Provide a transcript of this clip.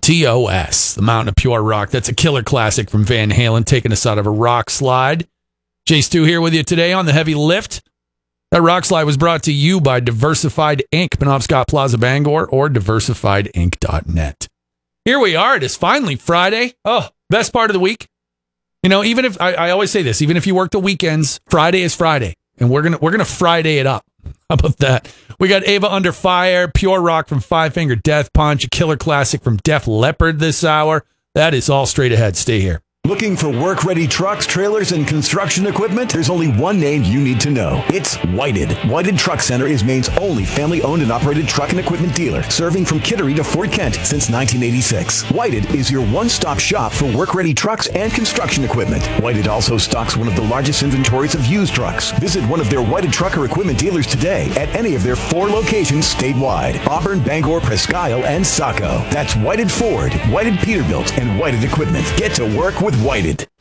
TOS, the Mountain of Pure Rock. That's a killer classic from Van Halen, taking us out of a rock slide. Jay Stu here with you today on the Heavy Lift. That rock slide was brought to you by Diversified Inc., Penobscot Plaza, Bangor, or diversifiedinc.net. Here we are. It is finally Friday. Oh, best part of the week. You know, even if I always say this, even if you work the weekends, Friday is Friday, and we're gonna Friday it up. How about that? We got Ava Under Fire, Pure Rock from Five Finger Death Punch, a killer classic from Def Leppard this hour. That is all straight ahead. Stay here. Looking for work-ready trucks, trailers, and construction equipment? There's only one name you need to know. It's Whited. Whited Truck Center is Maine's only family-owned and operated truck and equipment dealer, serving from Kittery to Fort Kent since 1986. Whited is your one-stop shop for work-ready trucks and construction equipment. Whited also stocks one of the largest inventories of used trucks. Visit one of their Whited trucker equipment dealers today at any of their 4 locations statewide: Auburn, Bangor, Presque Isle, and Saco. That's Whited Ford, Whited Peterbilt, and Whited Equipment. Get to work with Whited.